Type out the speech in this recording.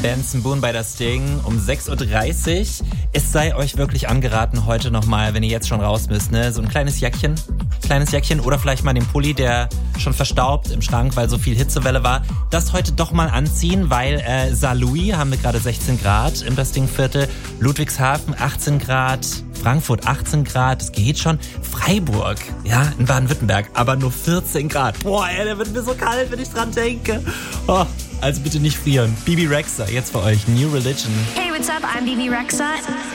Benson Boone bei das Ding um 6.30 Uhr. Es sei euch wirklich angeraten, heute nochmal, wenn ihr jetzt schon raus müsst, ne, so ein kleines Jäckchen oder vielleicht mal den Pulli, der schon verstaubt im Schrank, weil so viel Hitzewelle war, das heute doch mal anziehen, weil Saarlouis haben wir gerade 16 Grad im das Ding-Viertel, Ludwigshafen 18 Grad, Frankfurt 18 Grad, das geht schon. Freiburg, ja, in Baden-Württemberg, aber nur 14 Grad. Boah, ey, der wird mir so kalt, wenn ich dran denke. Oh, also bitte nicht frieren. Bebe Rexha, jetzt für euch, New Religion. Hey, what's up? I'm Bebe Rexha.